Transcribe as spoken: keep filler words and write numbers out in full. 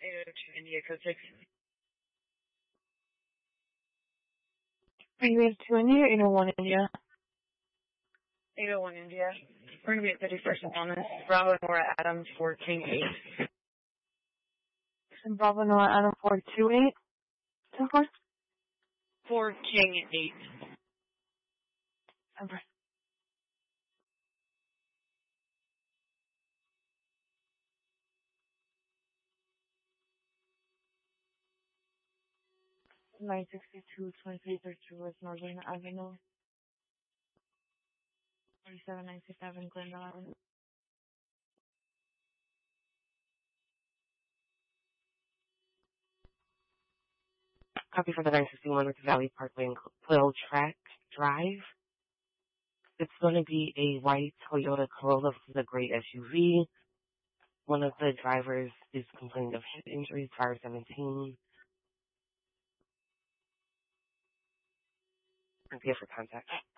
eight oh two India, code six. Are you eight oh two India or eight oh one India? eight oh one India. We're going to be at thirty-first and Wellness. Bravo Nora Adams for King eight. And Bravo Noah Adam four two eight. ten four? For King eight. Ever. nine sixty-two twenty-three thirty-two West Northern Avenue. forty-seven ninety-seven Glendale Avenue. Copy for the nine sixty-one Rift Valley Parkway and Quill Track Drive. It's going to be a white Toyota Corolla. This is a great S U V. One of the drivers is complaining of head injuries, prior seventeen. I'm here for contact.